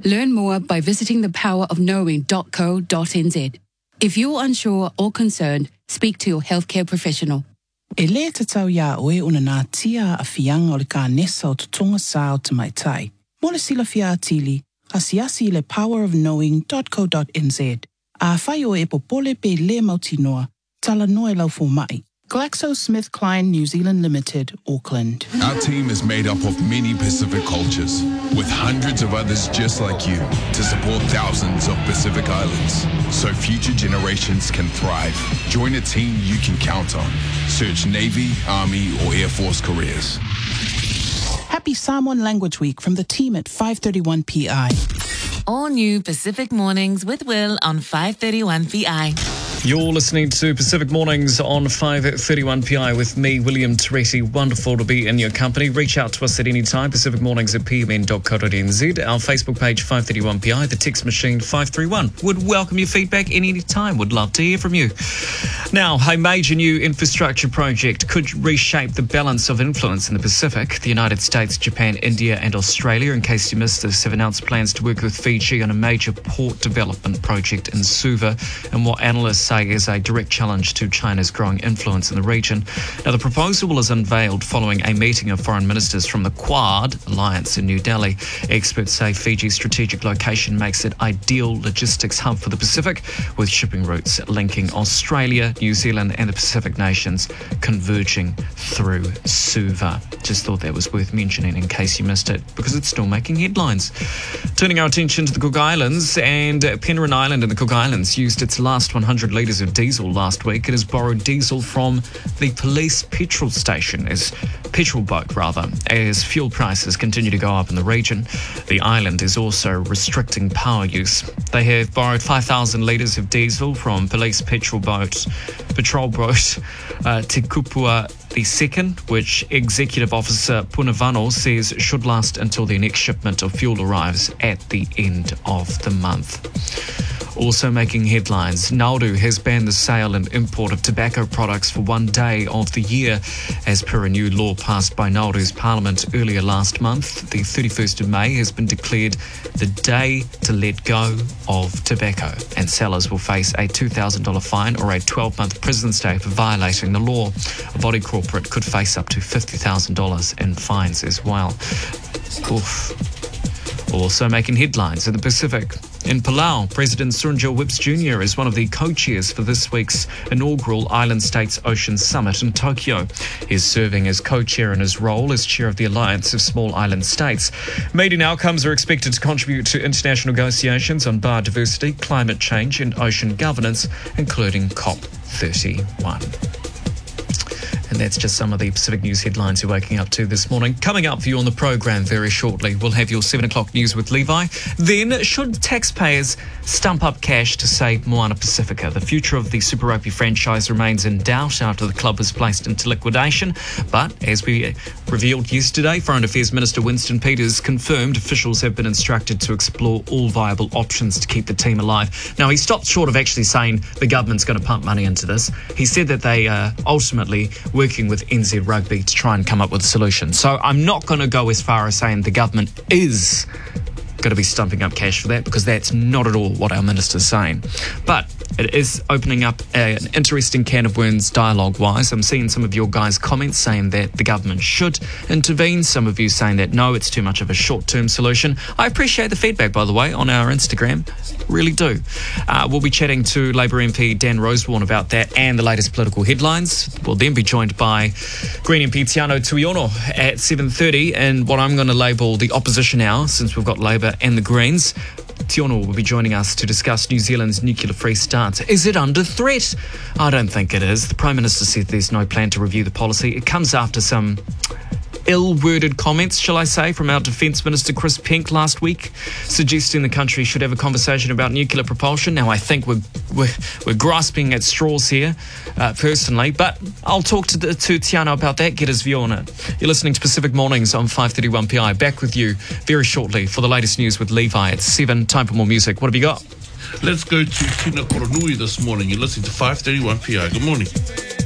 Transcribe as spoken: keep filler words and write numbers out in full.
Learn more by visiting the power of knowing dot co dot n z. If you're unsure or concerned, speak to your healthcare professional. E le te tau ia oe una nā tia a fianga o le ka nesa o tutunga sa o te maitai. Mo le sila fia atili, asiasi le power of knowing dot co dot n z. A whai o e popole pe le mautinoa, tala noe lau fo mai. GlaxoSmithKline New Zealand Limited, Auckland. Our team is made up of many Pacific cultures, with hundreds of others just like you, to support thousands of Pacific Islands, so future generations can thrive. Join a team you can count on. Search Navy, Army, or Air Force careers. Happy Samoan Language Week from the team at five thirty-one P I. All new Pacific Mornings with Will on five thirty-one P I. You're listening to Pacific Mornings on five thirty-one P I with me, William Teresi. Wonderful to be in your company. Reach out to us at any time, Pacific Mornings at p m n dot co dot n z. Our Facebook page, five thirty-one P I. The text machine, five three one. Would welcome your feedback any time. Would love to hear from you. Now, a major new infrastructure project could reshape the balance of influence in the Pacific. The United States, Japan, India and Australia, in case you missed this, have announced plans to work with Fiji on a major port development project in Suva, and what analysts say is a direct challenge to China's growing influence in the region. Now, the proposal was unveiled following a meeting of foreign ministers from the Quad Alliance in New Delhi. Experts say Fiji's strategic location makes it ideal logistics hub for the Pacific, with shipping routes linking Australia, New Zealand and the Pacific nations converging through Suva. Just thought that was worth mentioning in case you missed it, because it's still making headlines. Turning our attention to the Cook Islands, and Penrhyn Island in the Cook Islands used its last one hundred litres of diesel last week. It has borrowed diesel from the police petrol station, as petrol boat rather, as fuel prices continue to go up in the region. The island is also restricting power use. They have borrowed five thousand litres of diesel from police petrol boat, patrol boat uh, Te Kupua the second, which Executive Officer Punavano says should last until their next shipment of fuel arrives at the end of the month. Also making headlines, Nauru has banned the sale and import of tobacco products for one day of the year, as per a new law passed by Nauru's Parliament earlier last month. The thirty-first of May has been declared the day to let go of tobacco, and sellers will face a two thousand dollars fine or a twelve-month prison stay for violating the law. A body corporate could face up to fifty thousand dollars in fines as well. Oof. Also making headlines in the Pacific. In Palau, President Surunjil Whipps Junior is one of the co-chairs for this week's inaugural Island States Ocean Summit in Tokyo. He's serving as co-chair in his role as chair of the Alliance of Small Island States. Meeting outcomes are expected to contribute to international negotiations on biodiversity, climate change and ocean governance, including COP thirty-one. And that's just some of the Pacific News headlines you're waking up to this morning. Coming up for you on the program very shortly, we'll have your seven o'clock news with Levi. Then, should taxpayers stump up cash to save Moana Pacifica? The future of the Super Rugby franchise remains in doubt after the club was placed into liquidation. But as we revealed yesterday, Foreign Affairs Minister Winston Peters confirmed officials have been instructed to explore all viable options to keep the team alive. Now, he stopped short of actually saying the government's going to pump money into this. He said that they are ultimately working with N Z Rugby to try and come up with a solution. So I'm not going to go as far as saying the government is going to be stumping up cash for that, because that's not at all what our minister's saying. But it is opening up a, an interesting can of worms dialogue-wise. I'm seeing some of your guys' comments saying that the government should intervene. Some of you saying that no, it's too much of a short-term solution. I appreciate the feedback, by the way, on our Instagram. Really do. Uh, we'll be chatting to Labour M P Dan Rosewarne about that and the latest political headlines. We'll then be joined by Green M P Tiano Tuiono at seven thirty in what I'm going to label the opposition hour, since we've got Labour and the Greens. Tiono will be joining us to discuss New Zealand's nuclear-free stance. Is it under threat? I don't think it is. The Prime Minister said there's no plan to review the policy. It comes after some ill-worded comments, shall I say, from our Defence Minister Chris Penk last week, suggesting the country should have a conversation about nuclear propulsion. Now, I think we're we're, we're grasping at straws here, uh, personally, but I'll talk to, the, to Tiano about that, get his view on it. You're listening to Pacific Mornings on five thirty-one P I. Back with you very shortly for the latest news with Levi at seven. Time for more music. What have you got? Let's go to Tina Koronui this morning. You're listening to five thirty-one P I. Good morning.